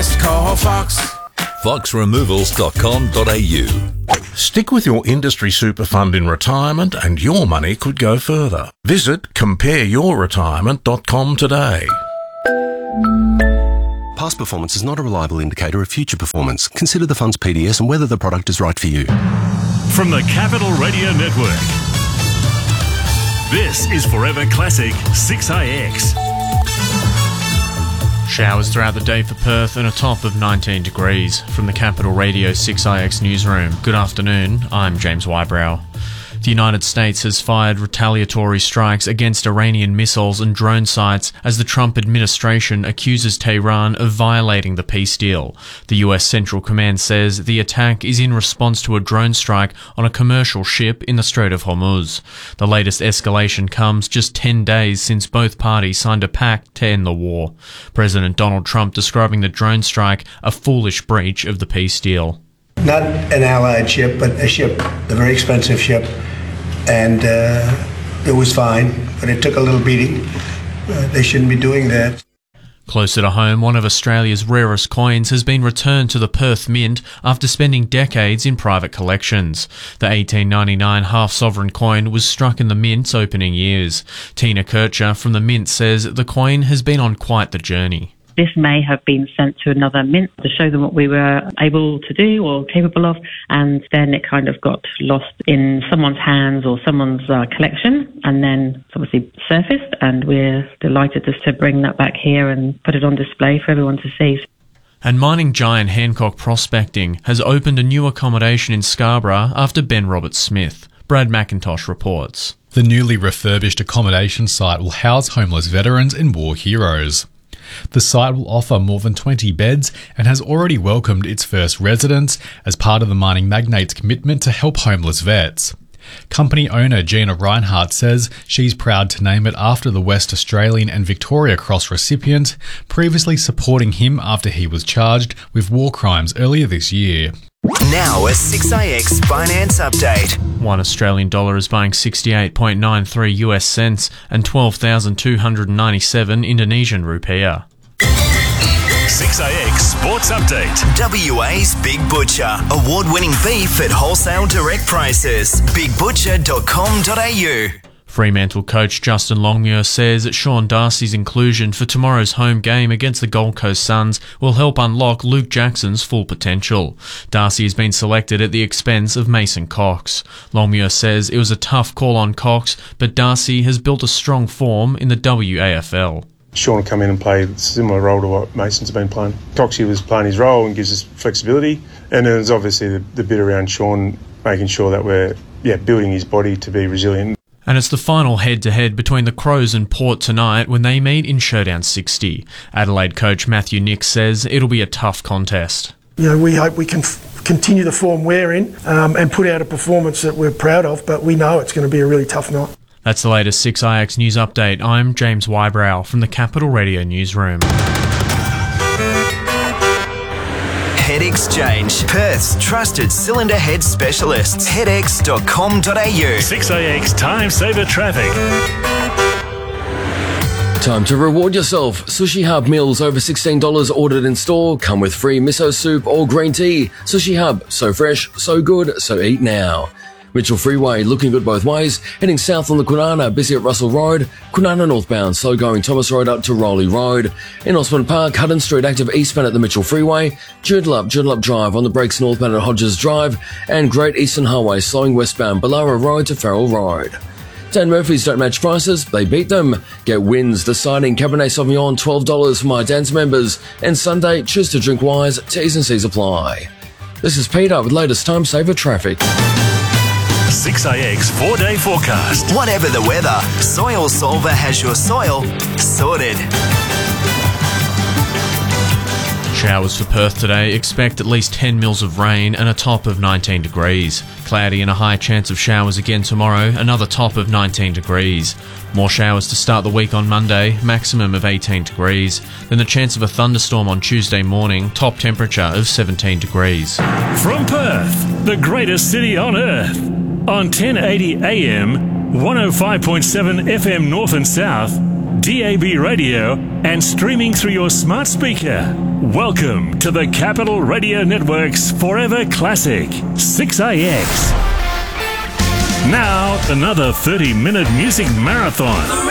best, call Fox. foxremovals.com.au. Stick with your industry super fund in retirement and your money could go further. Visit compareyourretirement.com today. Past performance is not a reliable indicator of future performance. Consider the fund's PDS and whether the product is right for you. From the Capital Radio Network, this is Forever Classic 6IX. Showers throughout the day for Perth and a top of 19 degrees. From the Capital Radio 6IX newsroom, good afternoon, I'm James Wybrow. The United States has fired retaliatory strikes against Iranian missiles and drone sites as the Trump administration accuses Tehran of violating the peace deal. The US Central Command says the attack is in response to a drone strike on a commercial ship in the Strait of Hormuz. The latest escalation comes just 10 days since both parties signed a pact to end the war. President Donald Trump describing the drone strike a foolish breach of the peace deal. Not an Allied ship, but a ship, a very expensive ship. And it was fine, but it took a little beating. They shouldn't be doing that. Closer to home, one of Australia's rarest coins has been returned to the Perth Mint after spending decades in private collections. The 1899 half-sovereign coin was struck in the Mint's opening years. Tina Kircher from the Mint says the coin has been on quite the journey. This may have been sent to another mint to show them what we were able to do or capable of, and then it kind of got lost in someone's hands or someone's collection, and then it's obviously surfaced, and we're delighted just to bring that back here and put it on display for everyone to see. And mining giant Hancock Prospecting has opened a new accommodation in Scarborough after Ben Roberts-Smith. Brad McIntosh reports. The newly refurbished accommodation site will house homeless veterans and war heroes. The site will offer more than 20 beds and has already welcomed its first residents as part of the mining magnate's commitment to help homeless vets. Company owner Gina Reinhardt says she's proud to name it after the West Australian and Victoria Cross recipient, previously supporting him after he was charged with war crimes earlier this year. Now a 6IX finance update. One Australian dollar is buying 68.93 US cents and 12,297 Indonesian rupiah. 6IX Sports Update. WA's Big Butcher. Award-winning beef at wholesale direct prices. bigbutcher.com.au. Fremantle coach Justin Longmuir says that Sean Darcy's inclusion for tomorrow's home game against the Gold Coast Suns will help unlock Luke Jackson's full potential. Darcy has been selected at the expense of Mason Cox. Longmuir says it was a tough call on Cox, but Darcy has built a strong form in the WAFL. Sean will come in and play a similar role to what Mason's been playing. Coxie was playing his role and gives us flexibility, and then there's obviously the bit around Sean making sure that we're building his body to be resilient. And it's the final head-to-head between the Crows and Port tonight when they meet in Showdown 60. Adelaide coach Matthew Nix says it'll be a tough contest. We hope we can continue the form we're in and put out a performance that we're proud of, but we know it's going to be a really tough night. That's the latest 6IX news update. I'm James Wybrow from the Capital Radio newsroom. Head Exchange, Perth's trusted cylinder head specialists. headx.com.au. 6IX Time Saver Traffic. Time to reward yourself. Sushi Hub meals over $16 ordered in store come with free miso soup or green tea. Sushi Hub, so fresh, so good, so eat now. Mitchell Freeway, looking good both ways, heading south on the Kwinana, busy at Russell Road, Kwinana northbound, slow going Thomas Road up to Rowley Road. In Osborne Park, Hutton Street active eastbound at the Mitchell Freeway, Joondalup Drive on the brakes northbound at Hodges Drive, and Great Eastern Highway slowing westbound Ballara Road to Farrell Road. Dan Murphy's don't match prices, they beat them. Get wins deciding Cabernet Sauvignon $12 for My Dan's members, and Sunday, choose to drink wise, T's and C's apply. This is Peter with latest time saver traffic. 6IX 4-day forecast. Whatever the weather, Soil Solver has your soil sorted. Showers for Perth today. Expect at least 10 mils of rain and a top of 19 degrees. Cloudy and a high chance of showers again tomorrow, another top of 19 degrees. More showers to start the week on Monday, maximum of 18 degrees. Then the chance of a thunderstorm on Tuesday morning, top temperature of 17 degrees. From Perth, the greatest city on earth. On 1080 AM, 105.7 FM North and South, DAB radio, and streaming through your smart speaker. Welcome to the Capital Radio Network's Forever Classic, 6AX. Now, another 30-minute music marathon.